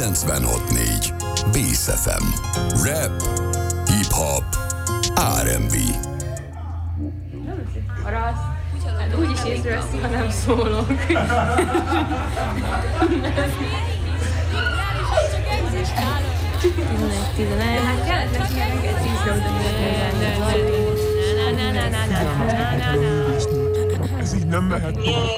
96.4 Bész FM. Rap, hip-hop, R&B. Hát úgyis észreveszi, ha nem szólok. 11. Hát kellett neki reggel 10-re oda. Ez így nem mehet tovább.